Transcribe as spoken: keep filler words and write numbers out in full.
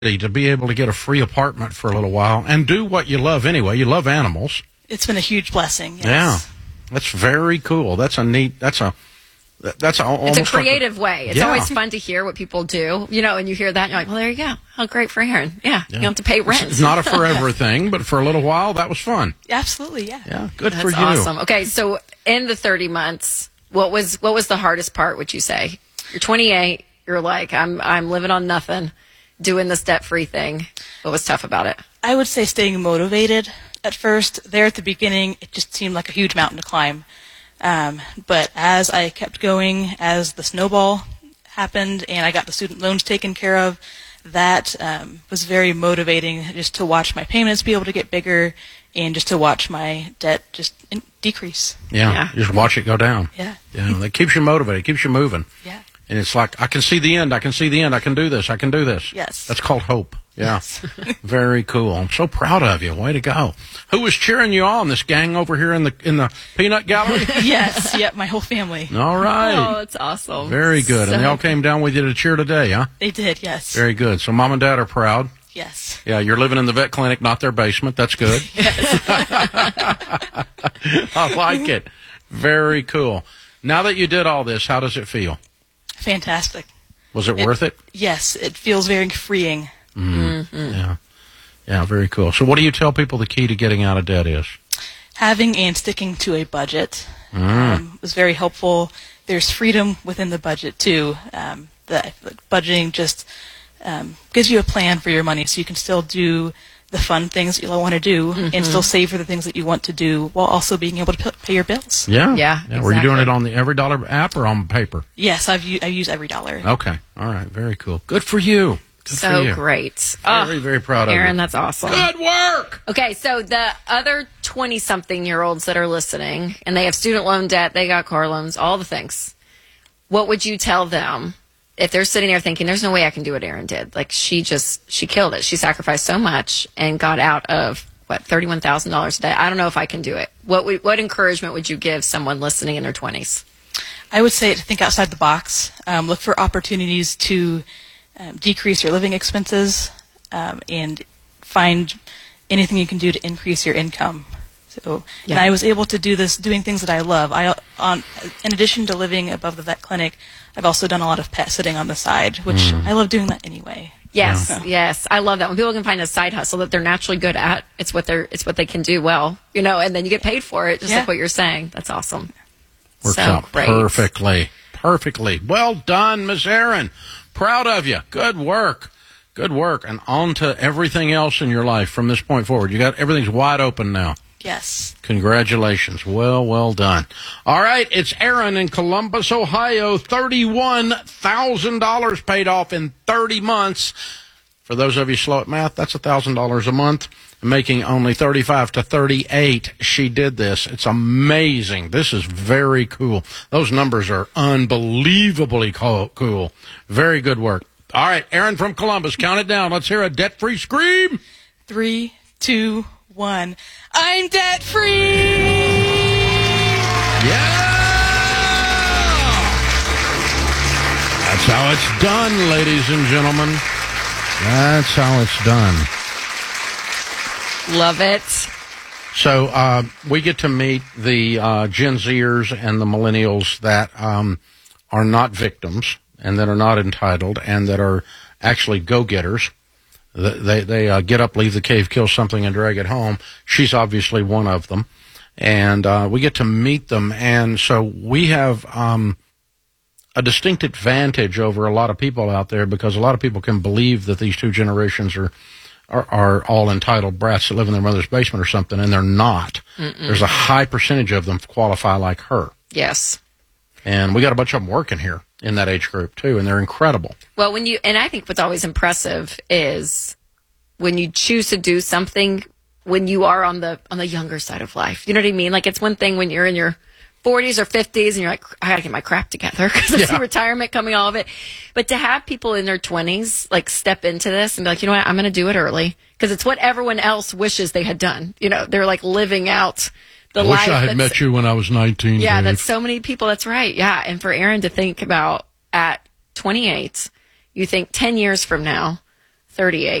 to be able to get a free apartment for a little while and do what you love anyway. You love animals. It's been a huge blessing. Yes. Yeah, that's very cool. That's a neat. That's a. That's a, almost it's a creative like a, way. It's yeah. always fun to hear what people do, you know, and you hear that and you're like, well, there you go. How great for Aaron. Yeah, yeah. You don't have to pay rent. It's not a forever thing, but for a little while, that was fun. Absolutely, yeah. Yeah, good That's for you. awesome. Okay, so in the thirty months, what was what was the hardest part, would you say? You're twenty-eight. You're like, I'm I'm living on nothing, doing this debt-free thing. What was tough about it? I would say staying motivated at first. There at the beginning, it just seemed like a huge mountain to climb. Um, but as I kept going, as the snowball happened and I got the student loans taken care of, that um, was very motivating, just to watch my payments be able to get bigger and just to watch my debt just in- decrease. Yeah, Yeah. just watch it go down. Yeah. Yeah, that keeps you motivated, keeps you moving. Yeah. And it's like, I can see the end, I can see the end, I can do this, I can do this. Yes. That's called hope. Yeah. Yes. Very cool. I'm so proud of you. Way to go. Who was cheering you on? This gang over here in the in the peanut gallery? Yes, yep, my whole family. All right. Oh, that's awesome. Very good. So And they all came down with you to cheer today, huh? They did, yes. Very good. So mom and dad are proud. Yes. Yeah, you're living in the vet clinic, not their basement. That's good. I like it. Very cool. Now that you did all this, how does it feel? Fantastic. Was it, It- worth it? Yes, it feels very freeing. Mm-hmm. Yeah. Yeah, very cool. So what do you tell people the key to getting out of debt is? Having and sticking to a budget um, was very helpful. There's freedom within the budget, too. Um, the budgeting just um, gives you a plan for your money so you can still do the fun things that you want to do Mm-hmm. and still save for the things that you want to do while also being able to p- pay your bills. Yeah. Yeah, Were you doing exactly. it on the Every Dollar app or on paper? Yes, I've u- I use every dollar. Okay. All right. Very cool. Good for you. Good for So you. great. Very, Oh, very proud of Aaron, you. that's awesome. Good work. Okay, so the other twenty-something-year-olds that are listening, and they have student loan debt, they got car loans, all the things, what would you tell them if they're sitting there thinking, there's no way I can do what Aaron did? Like, she just, she killed it. She sacrificed so much and got out of, what, thirty-one thousand dollars a day? I don't know if I can do it. What would, what encouragement would you give someone listening in their twenties? I would say to think outside the box. Um, look for opportunities to um, decrease your living expenses um, and find anything you can do to increase your income. So, Yeah. and I was able to do this doing things that I love. I, on, in addition to living above the vet clinic, I've also done a lot of pet sitting on the side, which I love doing that anyway. Yes, Yeah. yes, I love that. When people can find a side hustle that they're naturally good at, it's what they're, it's what they can do well, you know, and then you get paid for it, just Yeah. like what you're saying. That's awesome. Works So out great. perfectly. Perfectly. Well done, Miss Aaron. Proud of you. Good work. Good work. And on to everything else in your life from this point forward. You got everything's wide open now. Yes. Congratulations. Well, well done. All right. It's Aaron in Columbus, Ohio. thirty-one thousand dollars paid off in thirty months. For those of you slow at math, that's one thousand dollars a month. Making only thirty-five to thirty-eight. She did this. It's amazing. This is very cool. Those numbers are unbelievably co- cool. Very good work. All right. Aaron from Columbus. Count it down. Let's hear a debt-free scream. Three, two, one. I'm debt free. Yeah! That's how it's done, ladies and gentlemen. That's how it's done. Love it. So uh, we get to meet the uh, Gen Zers and the millennials that um, are not victims and that are not entitled and that are actually go-getters. They they uh, get up, leave the cave, kill something, and drag it home. She's obviously one of them. And uh, we get to meet them. And so we have um, a distinct advantage over a lot of people out there because a lot of people can believe that these two generations are are, are all entitled brats that live in their mother's basement or something, and they're not. Mm-mm. There's a high percentage of them qualify like her. Yes. And we got a bunch of them working here in that age group, too, and they're incredible. Well, when you, and I think what's always impressive is when you choose to do something when you are on the, on the younger side of life. You know what I mean? Like, it's one thing when you're in your forties or fifties and you're like, I gotta get my crap together because I Yeah. see retirement coming, all of it. But to have people in their twenties, like, step into this and be like, you know what, I'm gonna do it early because it's what everyone else wishes they had done. You know, they're like living out the I life. wish I had that's- met you when I was nineteen. Yeah, Dave. that's so many people. That's right. Yeah. And for Aaron to think about at twenty-eight, you think ten years from now, thirty-eight.